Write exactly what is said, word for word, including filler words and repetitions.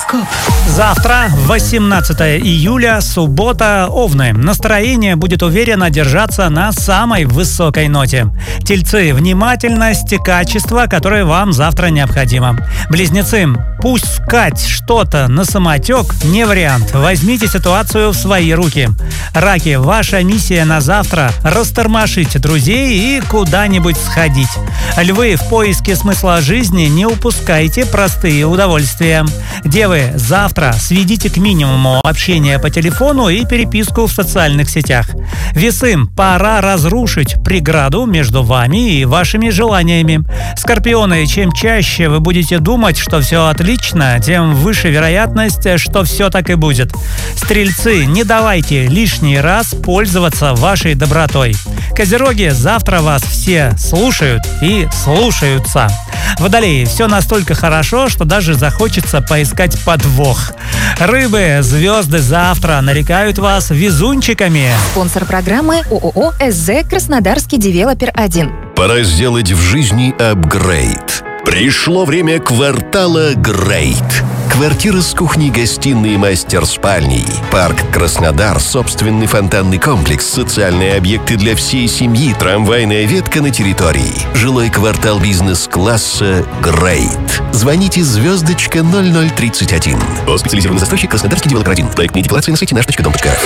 Гороскоп. Завтра, восемнадцатое июля, суббота, Овны. Настроение будет уверенно держаться на самой высокой ноте. Тельцы, внимательность – качество, которое вам завтра необходимо. Близнецы, пускать что-то на самотек – не вариант. Возьмите ситуацию в свои руки. Раки, ваша миссия на завтра – растормошить друзей и куда-нибудь сходить. Львы, в поиске смысла жизни не упускайте простые удовольствия. Девы, завтра сведите к минимуму общение по телефону и переписку в социальных сетях. Весы, пора разрушить преграду между вами и вашими желаниями. Скорпионы, чем чаще вы будете думать, что все отлично, тем выше вероятность, что все так и будет. Стрельцы, не давайте лишний раз пользоваться вашей добротой. Козероги, завтра вас все слушают и слушаются. Водолеи, все настолько хорошо, что даже захочется поискать подвох. Рыбы, звезды завтра нарекают вас везунчиками. Спонсор программы ООО «СЗ Краснодарский девелопер один». Пора сделать в жизни апгрейд. Пришло время квартала Грейт. Квартира с кухней, гостиной и мастер-спальней. Парк Краснодар, собственный фонтанный комплекс, социальные объекты для всей семьи, трамвайная ветка на территории. Жилой квартал бизнес-класса Грейт. Звоните звездочка ноль ноль тридцать один. О, специализированный застройщик Краснодарский девелопер один. Проект медиаплации на сайте наш точка дом точка ру.